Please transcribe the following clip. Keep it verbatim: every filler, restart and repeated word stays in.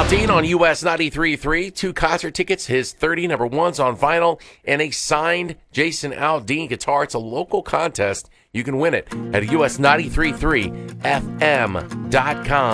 Aldean on U S ninety-three point three. Two concert tickets, his thirty number ones on vinyl, and a signed Jason Aldean guitar. It's a local contest. You can win it at U S ninety-three point three F M dot com.